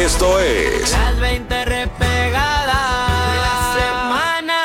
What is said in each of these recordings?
Esto es Las 20 repegadas de la semana.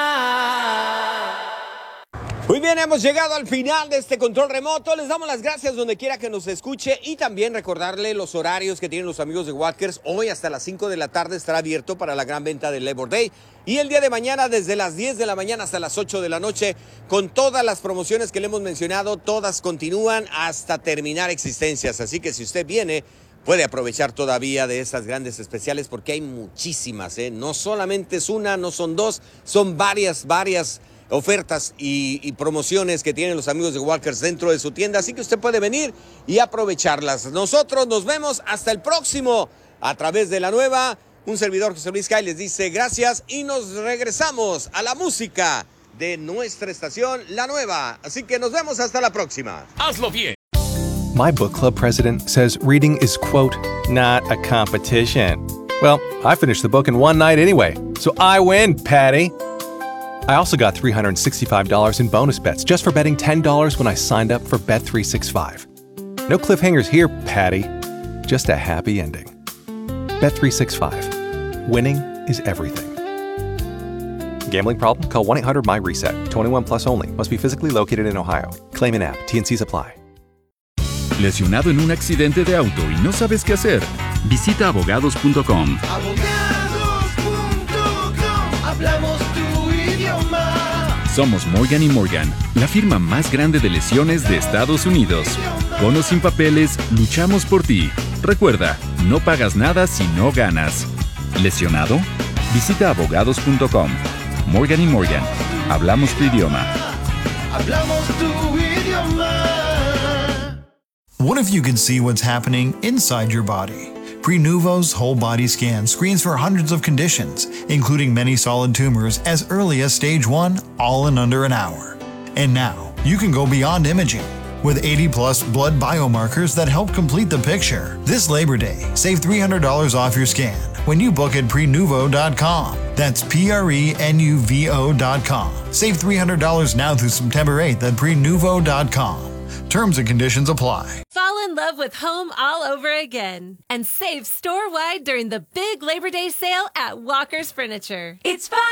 Muy bien, hemos llegado al final de este control remoto. Les damos las gracias donde quiera que nos escuche y también recordarle los horarios que tienen los amigos de Walkers. Hoy hasta las 5 de la tarde estará abierto para la gran venta del Labor Day. Y el día de mañana desde las 10 de la mañana hasta las 8 de la noche con todas las promociones que le hemos mencionado. Todas continúan hasta terminar existencias. Así que si usted viene, puede aprovechar todavía de estas grandes especiales porque hay muchísimas, ¿eh? No solamente es una, no son dos, son varias ofertas y promociones que tienen los amigos de Walkers dentro de su tienda, así que usted puede venir y aprovecharlas. Nosotros nos vemos hasta el próximo a través de la nueva. Un servidor, José Luis Cay, les dice gracias y nos regresamos a la música de nuestra estación, La Nueva. Así que nos vemos hasta la próxima. Hazlo bien. My book club president says reading is, quote, not a competition. Well, I finished the book in one night anyway, so I win, Patty. I also got $365 in bonus bets just for betting $10 when I signed up for Bet365. No cliffhangers here, Patty. Just a happy ending. Bet365. Winning is everything. Gambling problem? Call 1-800-MY-RESET. 21 plus only. Must be physically located in Ohio. Claim in app. T&Cs apply. Lesionado en un accidente de auto y no sabes qué hacer. Visita abogados.com. Hablamos tu idioma. Somos Morgan & Morgan, la firma más grande de lesiones de Estados Unidos. Con o sin papeles, luchamos por ti. Recuerda, no pagas nada si no ganas. ¿Lesionado? Visita abogados.com. Morgan & Morgan, hablamos tu idioma. Hablamos tu idioma. What if you could see what's happening inside your body? Prenuvo's whole body scan screens for hundreds of conditions, including many solid tumors as early as stage 1, all in under an hour. And now, you can go beyond imaging. With 80-plus blood biomarkers that help complete the picture. This Labor Day, save $300 off your scan when you book at Prenuvo.com. That's Prenuvo.com. Save $300 now through September 8th at Prenuvo.com. Terms and conditions apply. Fall in love with home all over again and save store-wide during the big Labor Day sale at Walker's Furniture. It's fun.